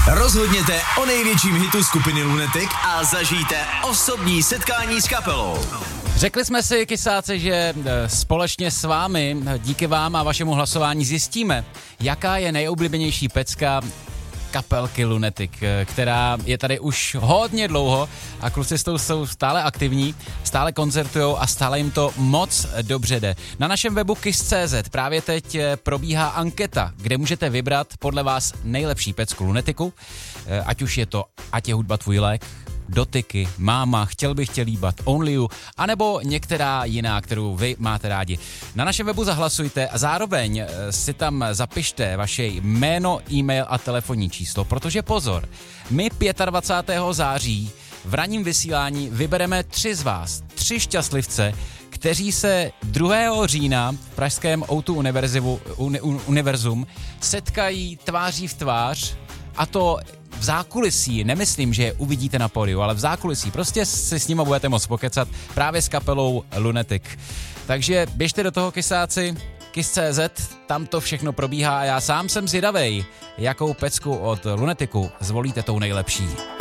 Rozhodněte o největším hitu skupiny Lunatic a zažijte osobní setkání s kapelou. Řekli jsme si, kysáci, že společně s vámi, díky vám a vašemu hlasování zjistíme, jaká je nejoblíbenější pecka kapelky Lunatic, která je tady už hodně dlouho a kluci jsou stále aktivní, stále koncertujou a stále jim to moc dobře jde. Na našem webu kiss.cz právě teď probíhá anketa, kde můžete vybrat podle vás nejlepší pecku Lunaticu, ať je hudba tvůj lék, Dotyky, Máma, Chtěl bych tě líbat, Only You, anebo některá jiná, kterou vy máte rádi. Na našem webu zahlasujte a zároveň si tam zapište vaše jméno, e-mail a telefonní číslo, protože pozor, my 25. září v ranním vysílání vybereme 3 z vás, 3 šťastlivce, kteří se 2. října v pražském O2 Univerzum setkají tváří v tvář, a to v zákulisí, nemyslím, že je uvidíte na pódiu, ale v zákulisí, prostě si s nimi budete moct pokecat právě s kapelou Lunatic. Takže běžte do toho, kysáci, kiss.cz, tam to všechno probíhá a já sám jsem zvědavej, jakou pecku od Lunaticu zvolíte tou nejlepší.